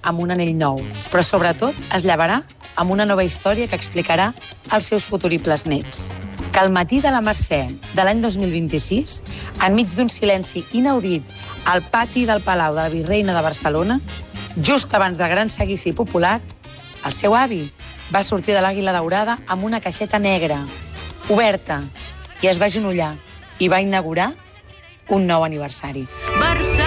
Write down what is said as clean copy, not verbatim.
amb un anell nou, però sobretot es llevarà amb una nova història que explicarà als seus futuribles nets. Que al matí de la Mercè de l'any 2026, enmig d'un silenci inaudit al pati del Palau de la Virreina de Barcelona, just abans del gran seguici popular, el seu avi va sortir de l'Àguila Daurada amb una caixeta negra, oberta, i es va agenollar i va inaugurar un nou aniversari.